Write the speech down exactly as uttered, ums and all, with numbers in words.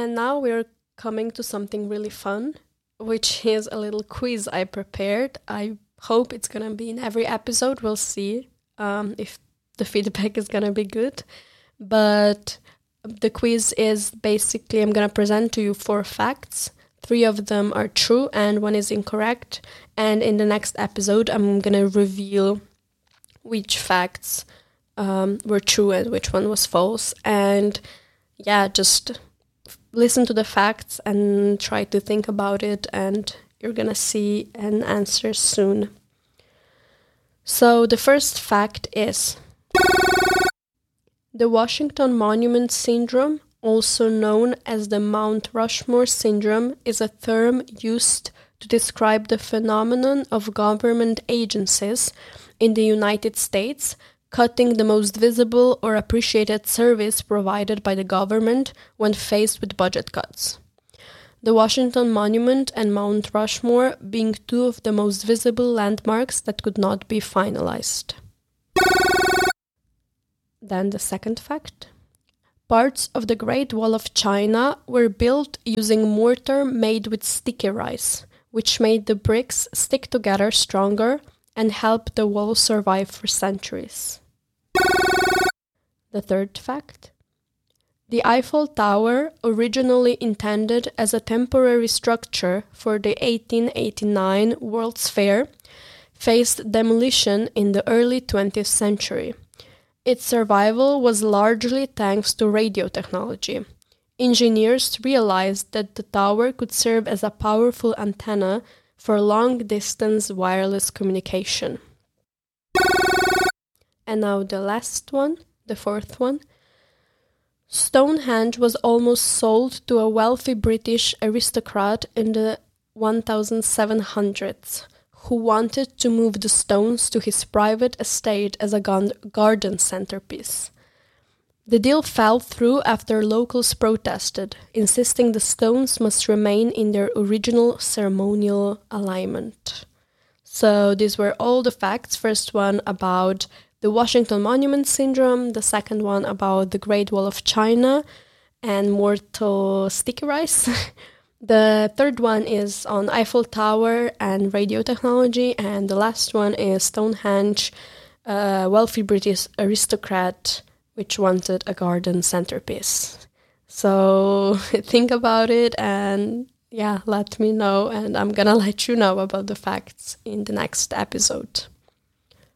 And now we're coming to something really fun, which is a little quiz I prepared. I hope it's going to be in every episode. We'll see um, if the feedback is going to be good. But the quiz is basically, I'm going to present to you four facts. Three of them are true and one is incorrect. And in the next episode, I'm going to reveal which facts um, were true and which one was false. And yeah, just listen to the facts and try to think about it, and you're going to see an answer soon. So the first fact is the Washington Monument Syndrome, also known as the Mount Rushmore Syndrome, is a term used to describe the phenomenon of government agencies in the United States cutting the most visible or appreciated service provided by the government when faced with budget cuts. The Washington Monument and Mount Rushmore being two of the most visible landmarks that could not be finalized. Then the second fact. Parts of the Great Wall of China were built using mortar made with sticky rice, which made the bricks stick together stronger and help the wall survive for centuries. The third fact. The Eiffel Tower, originally intended as a temporary structure for the eighteen eighty-nine World's Fair, faced demolition in the early twentieth century. Its survival was largely thanks to radio technology. Engineers realized that the tower could serve as a powerful antenna for long-distance wireless communication. And now the last one, the fourth one. Stonehenge was almost sold to a wealthy British aristocrat in the seventeen hundreds, who wanted to move the stones to his private estate as a garden centerpiece. The deal fell through after locals protested, insisting the stones must remain in their original ceremonial alignment. So these were all the facts. First one about the Washington Monument Syndrome, the second one about the Great Wall of China and mortal sticky rice. The third one is on Eiffel Tower and radio technology, and the last one is Stonehenge, a wealthy British aristocrat which wanted a garden centerpiece. So think about it and yeah, let me know, and I'm gonna let you know about the facts in the next episode.